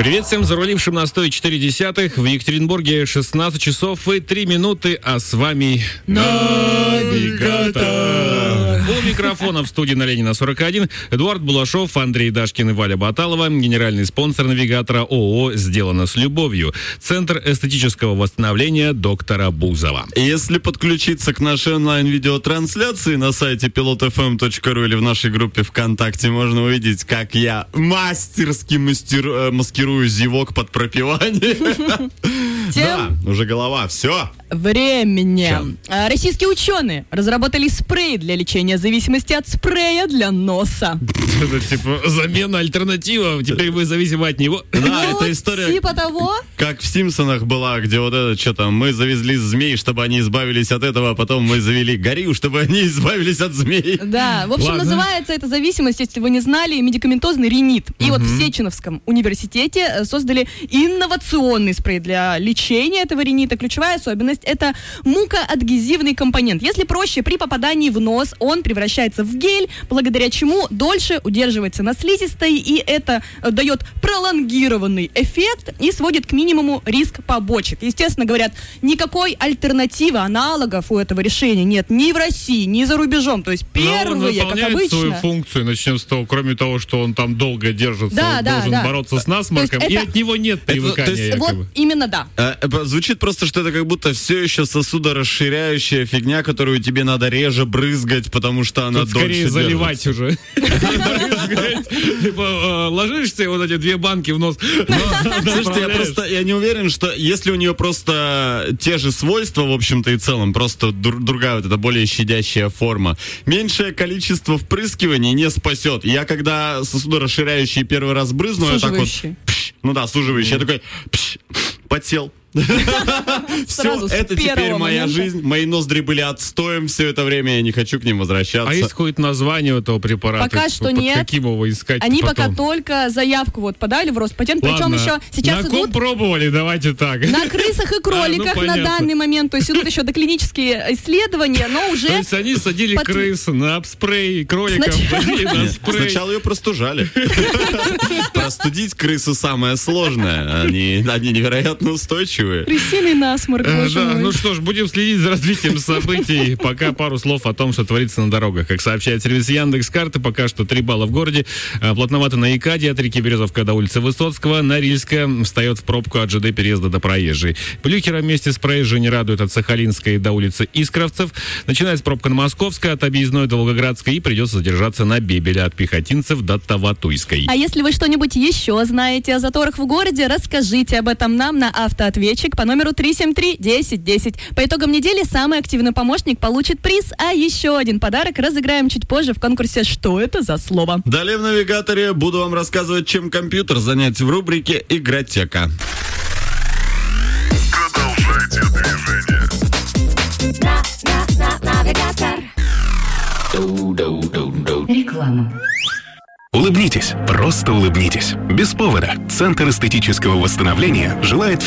Привет всем зарулившим на 104.10. В Екатеринбурге 16 часов и 3 минуты, а с вами Навигатор. У микрофона в студии на Ленина 41 Эдуард Булашов, Андрей Дашкин и Валя Баталова. Генеральный спонсор Навигатора ООО «Сделано с любовью». Центр эстетического восстановления доктора Бузова. Если подключиться к нашей онлайн-видеотрансляции на сайте pilotfm.ru или в нашей группе ВКонтакте, можно увидеть, как я мастерски маскирую зевок под пропивание. Да, уже голова, все. Временем. Российские ученые разработали спрей для лечения зависимости от спрея для носа. Это типа замена, альтернатива. Теперь вы зависимы от него. Да, это история. Типа того. Как в «Симпсонах» была, где вот это, что там, мы завезли змей, чтобы они избавились от этого, а потом мы завели горилл, чтобы они избавились от змей. Да, в общем, называется эта зависимость, если вы не знали, медикаментозный ринит. И вот в Сеченовском университете создали инновационный спрей для лечения этого ринита. Ключевая особенность — это мукоадгезивный компонент. Если проще, при попадании в нос он превращается в гель, благодаря чему дольше удерживается на слизистой, и это дает пролонгированный эффект и сводит к минимуму риск побочек. Естественно, говорят, никакой альтернативы, аналогов у этого решения нет ни в России, ни за рубежом. То есть первые, как обычно. Свою функцию, начнем с того, кроме того, что он там долго держится, должен бороться с насморком, и от него нет привыкания. Вот именно да. Звучит просто, что это как будто все еще сосудорасширяющая фигня, которую тебе надо реже брызгать, потому что она дольше скорее держится. заливать уже. Типа ложишься, вот эти 2 банки в нос. Слушайте, я не уверен, что если у нее просто те же свойства, в общем-то и целом, просто другая вот эта более щадящая форма, меньшее количество впрыскиваний не спасет. Я когда сосудорасширяющий первый раз брызну, я так вот... суживающий. Я такой... Подсел. Все, это теперь моя жизнь. Мои ноздри были отстоем все это время, я не хочу к ним возвращаться. А есть какое-то название у этого препарата? Пока что нет. Каким его искать? Они пока только заявку вот подали в Роспатент, причем еще сейчас на ком идут... пробовали, давайте так. На крысах и кроликах на данный момент, то есть идут еще доклинические исследования, но уже... То есть они садили крыс на спрей, кроликов садили на спрей. Сначала ее простужали. Простудить крысу самое сложное. Они невероятно устойчивые. Крысиный насморк, боже мой. Ну что ж, будем следить за развитием событий. Пока пару слов о том, что творится на дорогах. Как сообщает сервис Яндекс.Карты, пока что 3 балла в городе. Плотновато на Икаде от реки Березовка до улицы Высоцкого. Норильская встает в пробку от ЖД переезда до Проезжей. Плюхера вместе с Проезжей не радует от Сахалинской до улицы Искровцев. Начинается пробка на Московской от Объездной до Волгоградской. И придется задержаться на Бебеля от Пехотинцев до Таватуйской. А если вы что-нибудь еще знаете о заторах в городе, расскажите об этом нам на автоответчик по номеру 373-1010. По итогам недели самый активный помощник получит приз, а еще один подарок разыграем чуть позже в конкурсе «Что это за слово?». Далее в Навигаторе буду вам рассказывать, чем компьютер занять в рубрике «Игротека». Продолжайте движение. Навигатор. Реклама. Улыбнитесь, просто улыбнитесь. Без повода. Центр эстетического восстановления желает